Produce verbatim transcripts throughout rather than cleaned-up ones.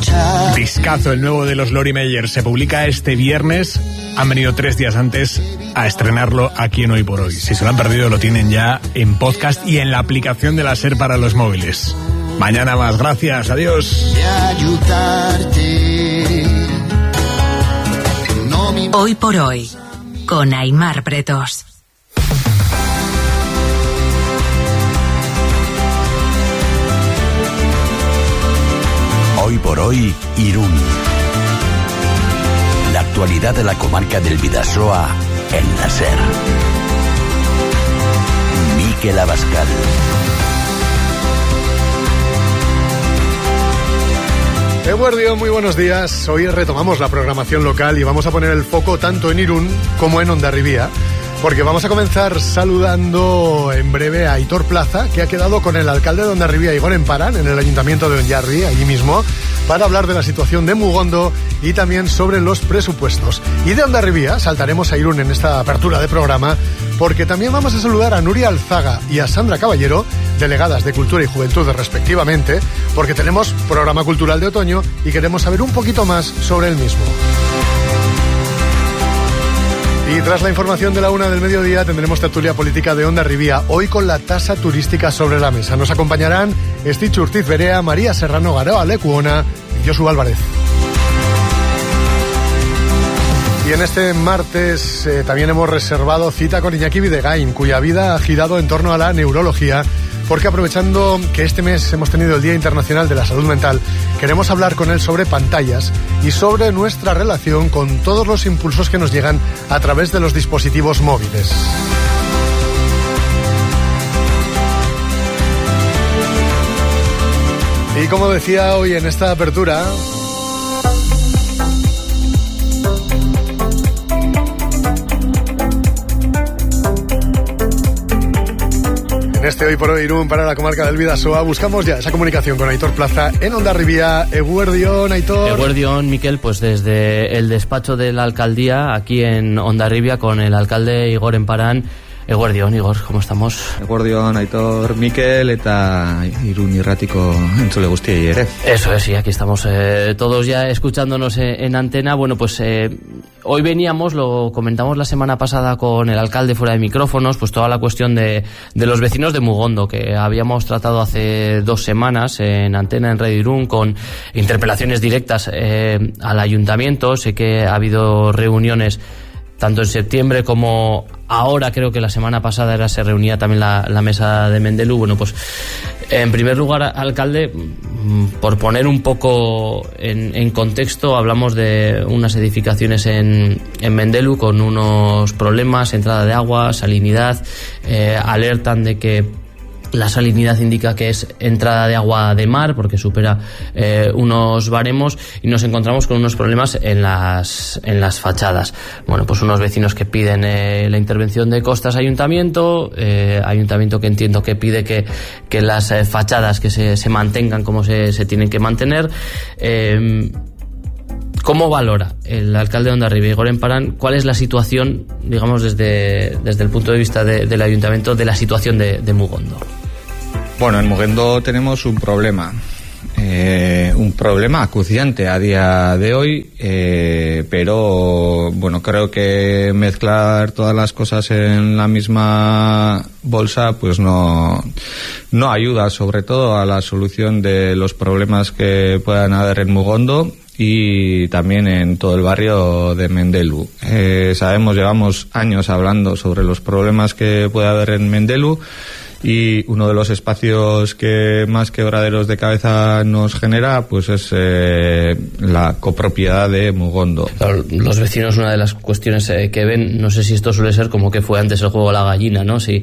Discazo, el nuevo de los Lori Meyer, se publica este viernes. Han venido tres días antes a estrenarlo aquí en Hoy por Hoy. Si se lo han perdido, lo tienen ya en podcast y en la aplicación de la SER para los móviles. Mañana más, gracias, adiós. Hoy por Hoy, con Aimar Bretos. Hoy por Hoy, Irún. La actualidad de la comarca del Bidasoa en la SER. Miquel Abascal. Eguardio, muy buenos días. Hoy retomamos la programación local y vamos a poner el foco tanto en Irún como en Hondarribia, porque vamos a comenzar saludando en breve a Aitor Plaza, que ha quedado con el alcalde de Hondarribia, Igor Emparán, en el ayuntamiento de Onyarri, allí mismo, para hablar de la situación de Mugondo y también sobre los presupuestos. Y de Hondarribia saltaremos a Irún en esta apertura de programa, porque también vamos a saludar a Nuria Alzaga y a Sandra Caballero, delegadas de Cultura y Juventud respectivamente, porque tenemos programa cultural de otoño y queremos saber un poquito más sobre el mismo. Y tras la información de la una del mediodía tendremos tertulia política de Hondarribia, hoy con la tasa turística sobre la mesa. Nos acompañarán Estitxu Urtiz Berea, María Serrano Garoa Lekuona y Josu Álvarez. Y en este martes eh, también hemos reservado cita con Iñaki Videgain, cuya vida ha girado en torno a la neurología, porque aprovechando que este mes hemos tenido el Día Internacional de la Salud Mental, queremos hablar con él sobre pantallas y sobre nuestra relación con todos los impulsos que nos llegan a través de los dispositivos móviles. Y como decía hoy en esta apertura, en este Hoy por Hoy Irún para la comarca del Bidasoa buscamos ya esa comunicación con Aitor Plaza en Hondarribia. Eguerdión, Aitor. Eguerdión, Miquel, pues desde el despacho de la alcaldía aquí en Hondarribia con el alcalde Igor Emparán. Eguerdión, Igor, ¿cómo estamos? Eguerdión, Aitor, Miquel eta Irún irratiko entzule guztiei ere. Eso es, y aquí estamos eh, todos ya escuchándonos en, en antena. Bueno, pues eh, hoy veníamos, lo comentamos la semana pasada con el alcalde fuera de micrófonos, pues toda la cuestión de, de los vecinos de Mugondo, que habíamos tratado hace dos semanas en antena en Radio Irún con interpelaciones directas eh, al ayuntamiento. Sé que ha habido reuniones tanto en septiembre como ahora, creo que la semana pasada era se reunía también la, la mesa de Mendelu. Bueno, pues en primer lugar, alcalde, por poner un poco en, en contexto, hablamos de unas edificaciones en, en Mendelu con unos problemas, entrada de agua, salinidad, eh, alertan de que la salinidad indica que es entrada de agua de mar porque supera eh, unos baremos, y nos encontramos con unos problemas en las en las fachadas. Bueno, pues unos vecinos que piden eh, la intervención de Costas Ayuntamiento, eh, Ayuntamiento que entiendo que pide que, que las eh, fachadas que se, se mantengan como se, se tienen que mantener. Eh, ¿Cómo valora el alcalde de Hondarribia, Igor Emparán, cuál es la situación, digamos, desde, desde el punto de vista de, del ayuntamiento, de la situación de, de Mugondo? Bueno, en Mugondo tenemos un problema, eh, un problema acuciante a día de hoy, eh, pero bueno, creo que mezclar todas las cosas en la misma bolsa pues no, no ayuda, sobre todo a la solución de los problemas que puedan haber en Mugondo y también en todo el barrio de Mendelu. Eh, sabemos, llevamos años hablando sobre los problemas que puede haber en Mendelu, y uno de los espacios que más quebraderos de cabeza nos genera pues es eh, la copropiedad de Mugondo. Claro, los vecinos, una de las cuestiones eh, que ven, no sé si esto suele ser como que fue antes el juego de la gallina, ¿no? Si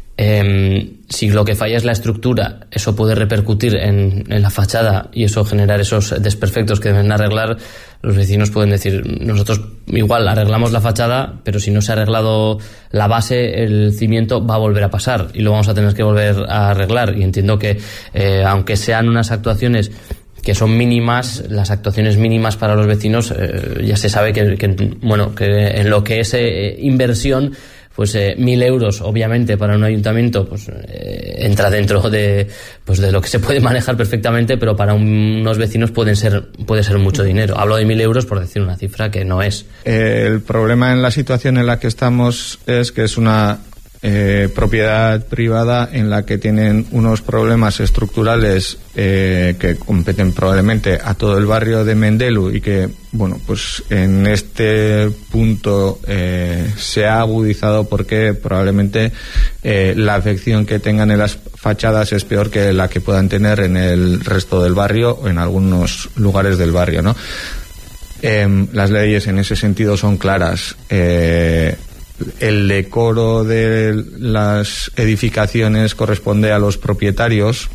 Eh, si lo que falla es la estructura, eso puede repercutir en, en la fachada y eso generar esos desperfectos que deben arreglar. Los vecinos pueden decir, nosotros igual arreglamos la fachada, pero si no se ha arreglado la base, el cimiento va a volver a pasar y lo vamos a tener que volver a arreglar. Y entiendo que eh, aunque sean unas actuaciones que son mínimas, las actuaciones mínimas para los vecinos, eh, ya se sabe que, que bueno, que en lo que es eh, inversión, pues eh, mil euros, obviamente, para un ayuntamiento, pues eh, entra dentro de, pues de lo que se puede manejar perfectamente, pero para un, unos vecinos pueden ser, puede ser mucho dinero. Hablo de mil euros por decir una cifra que no es. Eh, el problema en la situación en la que estamos es que es una eh, propiedad privada en la que tienen unos problemas estructurales eh, que competen probablemente a todo el barrio de Mendelu y que, bueno, pues en este punto eh, se ha agudizado porque probablemente eh, la afección que tengan en las fachadas es peor que la que puedan tener en el resto del barrio o en algunos lugares del barrio, ¿no? Eh, las leyes en ese sentido son claras. Eh, el decoro de las edificaciones corresponde a los propietarios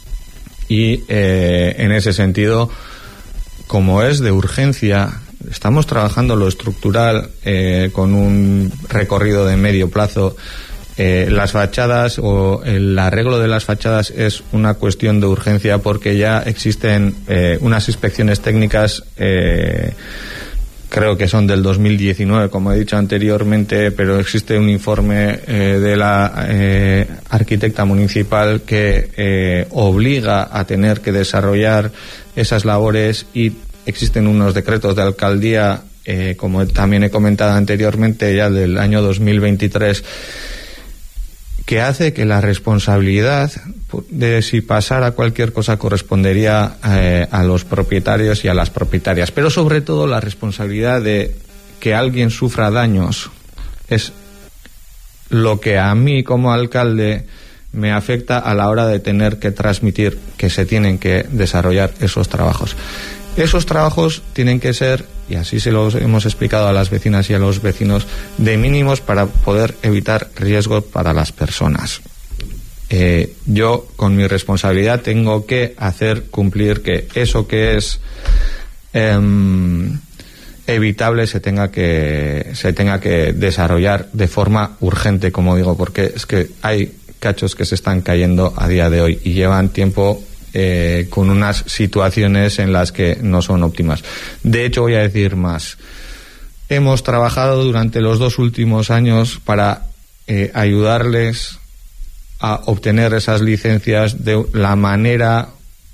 y eh, en ese sentido, como es de urgencia, estamos trabajando lo estructural eh, con un recorrido de medio plazo. Eh, las fachadas o el arreglo de las fachadas es una cuestión de urgencia porque ya existen eh, unas inspecciones técnicas, eh, creo que son del dos mil diecinueve, como he dicho anteriormente, pero existe un informe eh, de la eh, arquitecta municipal que eh, obliga a tener que desarrollar esas labores y existen unos decretos de alcaldía, eh, como también he comentado anteriormente, ya del año dos mil veintitrés, que hace que la responsabilidad de si pasara cualquier cosa correspondería eh, a los propietarios y a las propietarias, pero sobre todo la responsabilidad de que alguien sufra daños es lo que a mí como alcalde me afecta a la hora de tener que transmitir que se tienen que desarrollar esos trabajos. Esos trabajos tienen que ser, y así se los hemos explicado a las vecinas y a los vecinos, de mínimos para poder evitar riesgos para las personas. Eh, yo, con mi responsabilidad, tengo que hacer cumplir que eso que es eh, evitable se tenga que se tenga que desarrollar de forma urgente, como digo, porque es que hay cachos que se están cayendo a día de hoy y llevan tiempo Eh, con unas situaciones en las que no son óptimas. De hecho, voy a decir más. Hemos trabajado durante los dos últimos años para eh, ayudarles a obtener esas licencias de la manera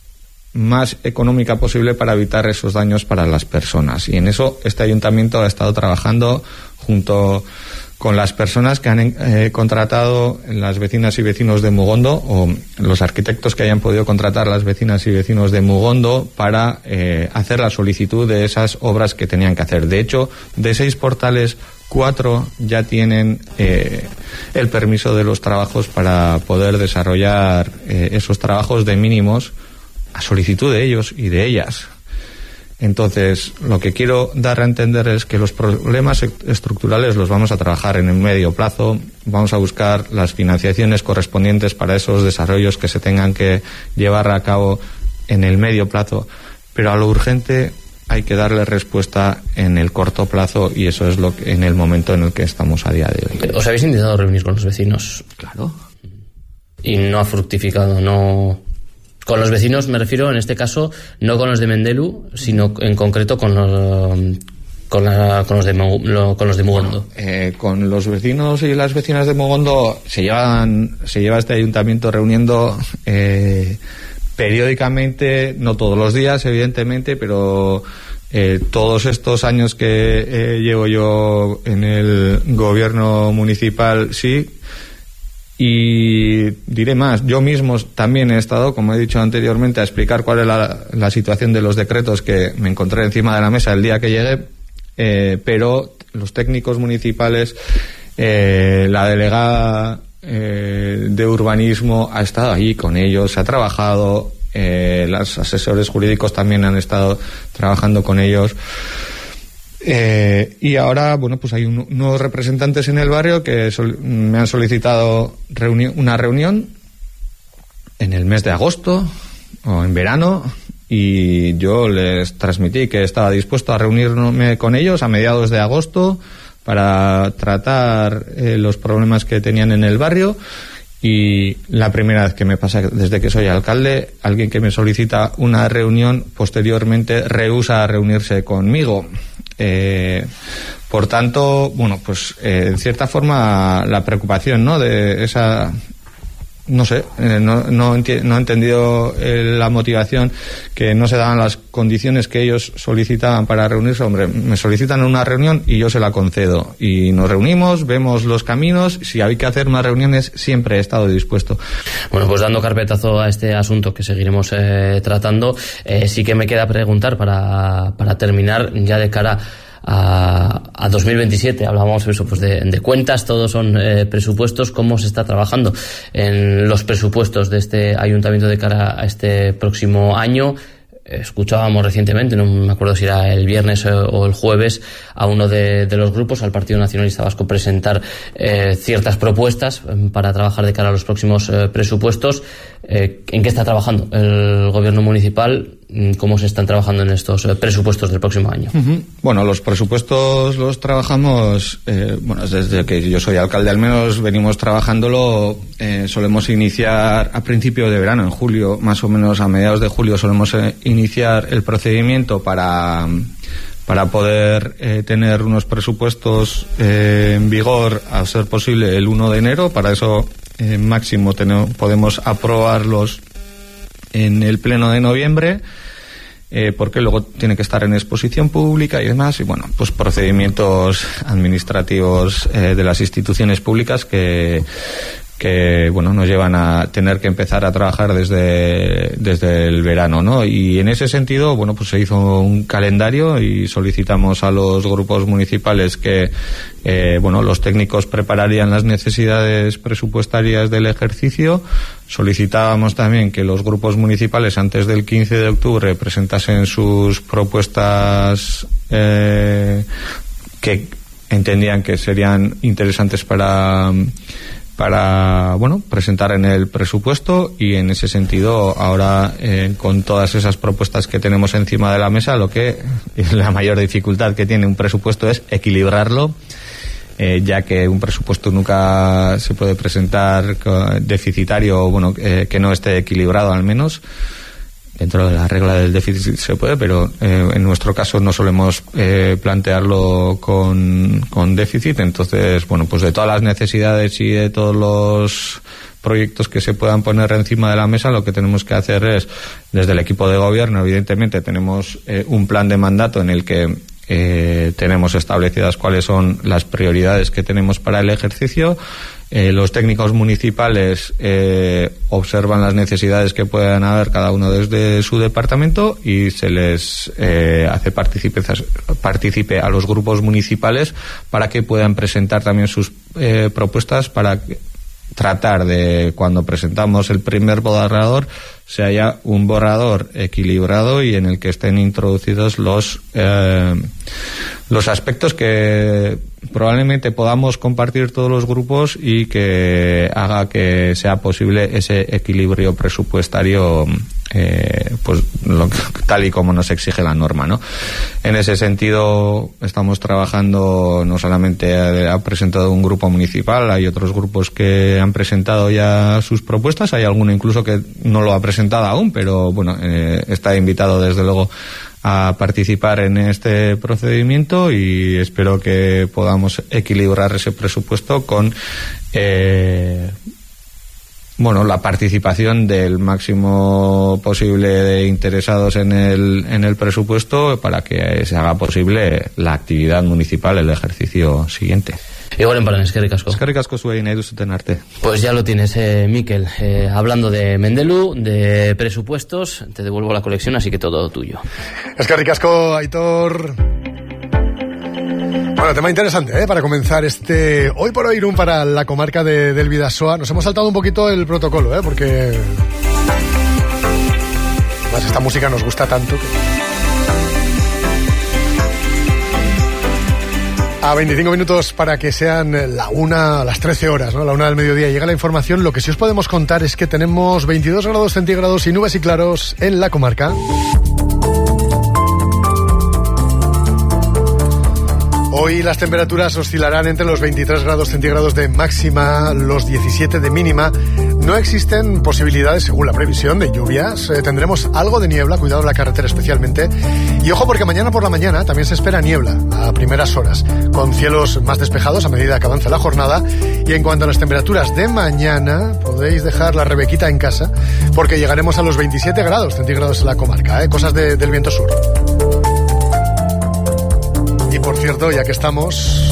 más económica posible para evitar esos daños para las personas. Y en eso este ayuntamiento ha estado trabajando junto con las personas que han eh, contratado las vecinas y vecinos de Mugondo o los arquitectos que hayan podido contratar las vecinas y vecinos de Mugondo para eh, hacer la solicitud de esas obras que tenían que hacer. De hecho, de seis portales, cuatro ya tienen eh, el permiso de los trabajos para poder desarrollar eh, esos trabajos de mínimos a solicitud de ellos y de ellas. Entonces, lo que quiero dar a entender es que los problemas estructurales los vamos a trabajar en el medio plazo, vamos a buscar las financiaciones correspondientes para esos desarrollos que se tengan que llevar a cabo en el medio plazo, pero a lo urgente hay que darle respuesta en el corto plazo y eso es lo que, en el momento en el que estamos a día de hoy. ¿Os habéis intentado reunir con los vecinos? Claro. Y no ha fructificado, no... Con los vecinos me refiero, en este caso, no con los de Mendelu, sino en concreto con los, con la, con los, de, con los de Mugondo. Bueno, eh, con los vecinos y las vecinas de Mugondo se llevan, se lleva este ayuntamiento reuniendo eh, periódicamente, no todos los días, evidentemente, pero eh, todos estos años que eh, llevo yo en el gobierno municipal, sí. Y diré más, yo mismo también he estado, como he dicho anteriormente, a explicar cuál es la, la situación de los decretos que me encontré encima de la mesa el día que llegué, eh, pero los técnicos municipales, eh, la delegada eh, de urbanismo ha estado allí con ellos, se ha trabajado, eh, los asesores jurídicos también han estado trabajando con ellos. Eh, y ahora, bueno, pues hay un, unos representantes en el barrio que sol, me han solicitado reuni- una reunión en el mes de agosto o en verano y yo les transmití que estaba dispuesto a reunirme con ellos a mediados de agosto para tratar eh, los problemas que tenían en el barrio. Y la primera vez que me pasa desde que soy alcalde, alguien que me solicita una reunión posteriormente rehúsa reunirse conmigo. Eh, por tanto, bueno, pues eh, en cierta forma la preocupación, ¿no?, de esa... No sé, eh, no, no, enti- no he entendido eh, la motivación, que no se daban las condiciones que ellos solicitaban para reunirse. Hombre, me solicitan una reunión y yo se la concedo. Y nos reunimos, vemos los caminos. Si hay que hacer más reuniones, siempre he estado dispuesto. Bueno, pues dando carpetazo a este asunto que seguiremos eh, tratando, eh, sí que me queda preguntar para, para terminar ya de cara a, a dos mil veintisiete. Hablábamos eso, pues de, de cuentas, todos son eh, presupuestos. ¿Cómo se está trabajando en los presupuestos de este ayuntamiento de cara a este próximo año? Escuchábamos recientemente, no me acuerdo si era el viernes o el jueves, a uno de, de los grupos, al Partido Nacionalista Vasco, presentar eh, ciertas propuestas para trabajar de cara a los próximos eh, presupuestos. Eh, ¿En qué está trabajando el gobierno municipal? ¿Cómo se están trabajando en estos eh, presupuestos del próximo año? Uh-huh. Bueno, los presupuestos los trabajamos, eh, bueno, desde que yo soy alcalde al menos venimos trabajándolo. Eh, solemos iniciar a principio de verano, en julio, más o menos a mediados de julio solemos eh, iniciar el procedimiento para para poder eh, tener unos presupuestos eh, en vigor, a ser posible, el uno de enero. Para eso eh, máximo tenemos, podemos aprobarlos en el pleno de noviembre, eh, porque luego tiene que estar en exposición pública y demás, y bueno, pues procedimientos administrativos eh, de las instituciones públicas que que bueno nos llevan a tener que empezar a trabajar desde desde el verano, ¿no? Y en ese sentido, bueno, pues se hizo un calendario y solicitamos a los grupos municipales que eh, bueno, los técnicos prepararían las necesidades presupuestarias del ejercicio. Solicitábamos también que los grupos municipales antes del quince de octubre presentasen sus propuestas eh, que entendían que serían interesantes para para, bueno, presentar en el presupuesto. Y en ese sentido, ahora eh, con todas esas propuestas que tenemos encima de la mesa, lo que es la mayor dificultad que tiene un presupuesto es equilibrarlo, eh, ya que un presupuesto nunca se puede presentar deficitario, o bueno, eh, que no esté equilibrado al menos. Dentro de la regla del déficit se puede, pero eh, en nuestro caso no solemos eh, plantearlo con, con déficit. Entonces, bueno, pues de todas las necesidades y de todos los proyectos que se puedan poner encima de la mesa, lo que tenemos que hacer es, desde el equipo de gobierno, evidentemente, tenemos eh, un plan de mandato en el que eh, tenemos establecidas cuáles son las prioridades que tenemos para el ejercicio. Eh, los técnicos municipales eh, observan las necesidades que puedan haber cada uno desde su departamento y se les eh, hace partícipe, partícipe a los grupos municipales para que puedan presentar también sus eh, propuestas, para tratar de, cuando presentamos el primer borrador, se haya un borrador equilibrado y en el que estén introducidos los eh, los aspectos que probablemente podamos compartir todos los grupos y que haga que sea posible ese equilibrio presupuestario, eh, pues lo, tal y como nos exige la norma, ¿no? En ese sentido estamos trabajando. No solamente ha presentado un grupo municipal, hay otros grupos que han presentado ya sus propuestas, hay alguno incluso que no lo ha presentado aún, pero bueno, eh, está invitado desde luego a participar en este procedimiento y espero que podamos equilibrar ese presupuesto con eh, bueno, la participación del máximo posible de interesados en el en el presupuesto, para que se haga posible la actividad municipal el ejercicio siguiente. Igual en Paran, eskerrik asko. Eskerrik asko zuei nahi duzuten arte. Pues ya lo tienes, eh, Mikel. Eh, hablando de Mendelu, de presupuestos, te devuelvo la colección, así que todo tuyo. Eskerrik asko, Aitor. Bueno, tema interesante, ¿eh? Para comenzar este Hoy por Hoy Irún para la comarca de, del Bidasoa. Nos hemos saltado un poquito el protocolo, ¿eh? Porque además esta música nos gusta tanto que... A veinticinco minutos para que sean la una, las trece horas, ¿no? La una del mediodía llega la información. Lo que sí os podemos contar es que tenemos veintidós grados centígrados y nubes y claros en la comarca. Hoy Hoy las temperaturas oscilarán entre los veintitrés grados centígrados de máxima, los diecisiete de mínima. No existen posibilidades, según la previsión, de lluvias. Eh, tendremos algo de niebla, cuidado en la carretera especialmente. Y ojo, porque mañana por la mañana también se espera niebla a primeras horas, con cielos más despejados a medida que avanza la jornada. Y en cuanto a las temperaturas de mañana, podéis dejar la rebequita en casa, porque llegaremos a los veintisiete grados centígrados en la comarca, ¿eh? Cosas de, del viento sur. Y por cierto, ya que estamos,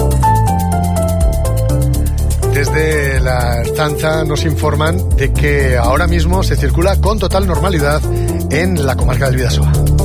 desde la Ertzaintza nos informan de que ahora mismo se circula con total normalidad en la comarca del Bidasoa.